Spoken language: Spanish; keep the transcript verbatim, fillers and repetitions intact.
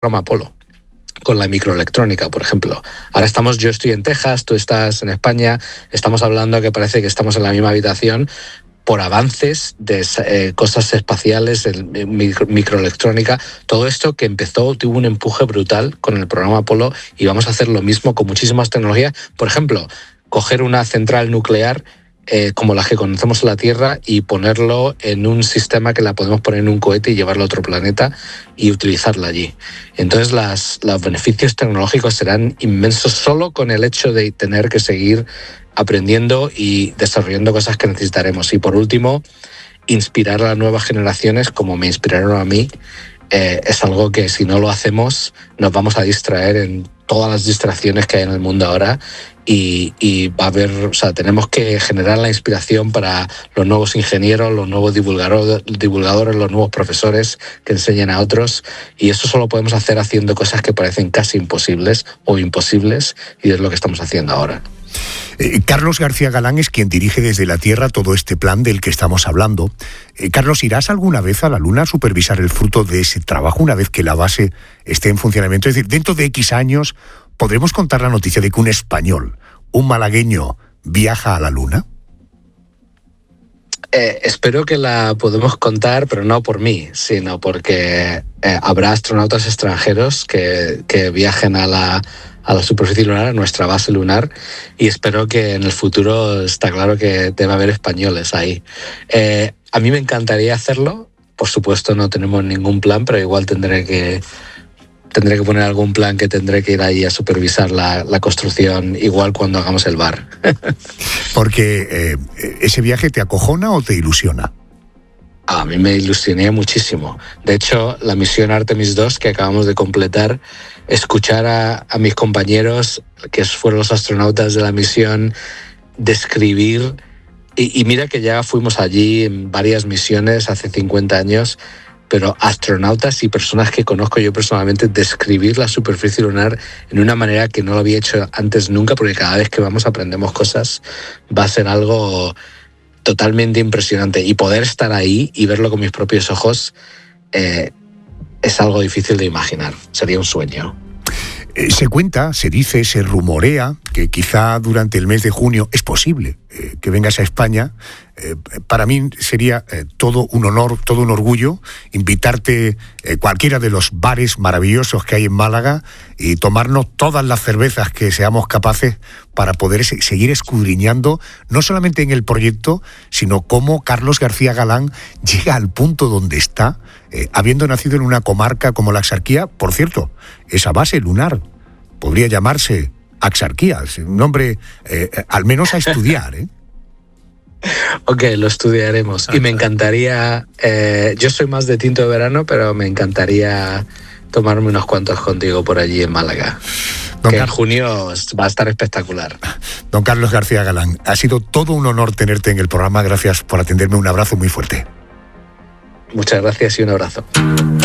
programa Apolo, con la microelectrónica, por ejemplo. Ahora estamos, yo estoy en Texas, tú estás en España, estamos hablando que parece que estamos en la misma habitación por avances de eh, cosas espaciales, de micro, microelectrónica, todo esto que empezó, tuvo un empuje brutal con el programa Apolo, y vamos a hacer lo mismo con muchísimas tecnologías. Por ejemplo, coger una central nuclear Eh, como las que conocemos en la Tierra y ponerlo en un sistema que la podemos poner en un cohete y llevarlo a otro planeta y utilizarla allí. Entonces las, los beneficios tecnológicos serán inmensos solo con el hecho de tener que seguir aprendiendo y desarrollando cosas que necesitaremos. Y por último, inspirar a las nuevas generaciones como me inspiraron a mí. Eh, es algo que si no lo hacemos nos vamos a distraer en todas las distracciones que hay en el mundo ahora, y, y va a haber, o sea, tenemos que generar la inspiración para los nuevos ingenieros, los nuevos divulgadores, divulgadores, los nuevos profesores que enseñan a otros, y eso solo podemos hacer haciendo cosas que parecen casi imposibles o imposibles, y es lo que estamos haciendo ahora. Eh, Carlos García Galán es quien dirige desde la Tierra todo este plan del que estamos hablando. Eh, Carlos, ¿irás alguna vez a la Luna a supervisar el fruto de ese trabajo una vez que la base esté en funcionamiento? Es decir, dentro de X años, ¿podremos contar la noticia de que un español, un malagueño, viaja a la Luna? Eh, espero que la podemos contar, pero no por mí, sino porque eh, habrá astronautas extranjeros que, que viajen a la, a la superficie lunar, a nuestra base lunar, y espero que en el futuro, está claro que debe haber españoles ahí. Eh, a mí me encantaría hacerlo, por supuesto no tenemos ningún plan, pero igual tendré que... Tendré que poner algún plan que tendré que ir ahí a supervisar la, la construcción, igual cuando hagamos el bar. Porque eh, ¿ese viaje te acojona o te ilusiona? A mí me ilusioné muchísimo. De hecho, la misión Artemis dos que acabamos de completar, escuchar a, a mis compañeros, que fueron los astronautas de la misión, describir, y, y mira que ya fuimos allí en varias misiones hace cincuenta años, pero astronautas y personas que conozco yo personalmente, describir la superficie lunar en una manera que no lo había hecho antes nunca, porque cada vez que vamos aprendemos cosas, va a ser algo totalmente impresionante. Y poder estar ahí y verlo con mis propios ojos eh, es algo difícil de imaginar. Sería un sueño. Eh, se cuenta, se dice, se rumorea que quizá durante el mes de junio es posible eh, que vengas a España. Eh, para mí sería eh, todo un honor, todo un orgullo invitarte a eh, cualquiera de los bares maravillosos que hay en Málaga y tomarnos todas las cervezas que seamos capaces para poder se- seguir escudriñando no solamente en el proyecto, sino cómo Carlos García Galán llega al punto donde está, eh, habiendo nacido en una comarca como la Axarquía. Por cierto, esa base lunar podría llamarse Axarquía, un nombre eh, al menos a estudiar, ¿eh? Ok, lo estudiaremos. Y me encantaría, eh, yo soy más de tinto de verano, pero me encantaría tomarme unos cuantos contigo por allí en Málaga. Don que Car- en junio va a estar espectacular. Don Carlos García Galán, ha sido todo un honor tenerte en el programa. Gracias por atenderme. Un abrazo muy fuerte. Muchas gracias y un abrazo.